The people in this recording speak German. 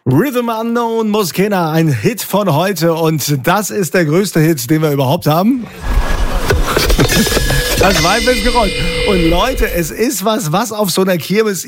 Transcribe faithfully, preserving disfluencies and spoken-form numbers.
Rhythm Unknown Muskena, ein Hit von heute und das ist der größte Hit, den wir überhaupt haben. Das Weib ist gerollt. Und Leute, es ist was, was auf so einer Kirmes